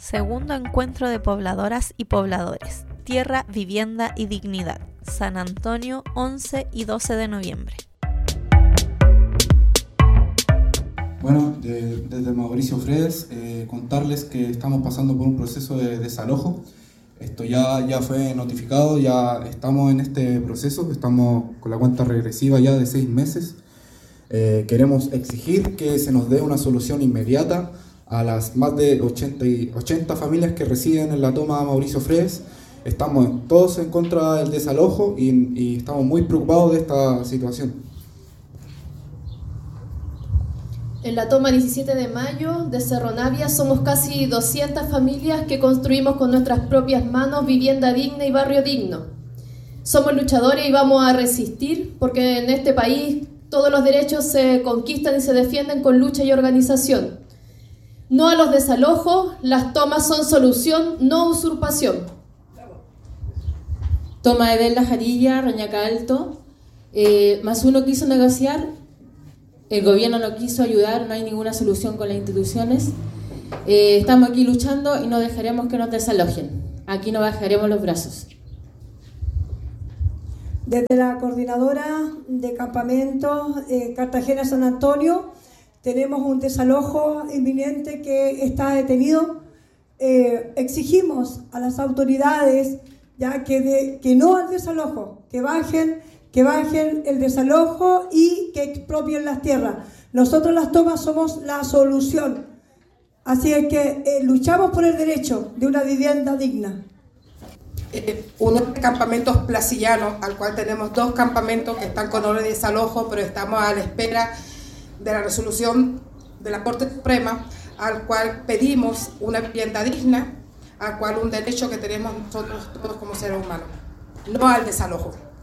Segundo encuentro de pobladoras y pobladores. Tierra, vivienda y dignidad. San Antonio, 11 y 12 de noviembre. Bueno, desde Mauricio Fredes, contarles que estamos pasando por un proceso de desalojo. Esto ya fue notificado, ya estamos en este proceso, estamos con la cuenta regresiva ya de 6 meses. Queremos exigir que se nos dé una solución inmediata a las más de 80 familias que residen en la toma Mauricio Fredes. Estamos todos en contra del desalojo y estamos muy preocupados de esta situación. En la toma 17 de mayo de Cerro Navia somos casi 200 familias que construimos con nuestras propias manos vivienda digna y barrio digno. Somos luchadores y vamos a resistir porque en este país todos los derechos se conquistan y se defienden con lucha y organización. No a los desalojos, las tomas son solución, no usurpación. Toma de Bella Jarilla, Reñaca Alto, más uno quiso negociar. El gobierno no quiso ayudar, no hay ninguna solución con las instituciones. Estamos aquí luchando y no dejaremos que nos desalojen. Aquí no bajaremos los brazos. Desde la coordinadora de campamentos Cartagena-San Antonio tenemos un desalojo inminente que está detenido. Exigimos a las autoridades ya que no al desalojo, que bajen el desalojo y que expropien las tierras. Nosotros las tomas somos la solución. Así es que luchamos por el derecho de una vivienda digna. Unos campamentos placillanos, al cual tenemos 2 campamentos que están con orden de desalojo, pero estamos a la espera de la resolución de la Corte Suprema, al cual pedimos una vivienda digna, al cual un derecho que tenemos nosotros todos como seres humanos, no al desalojo.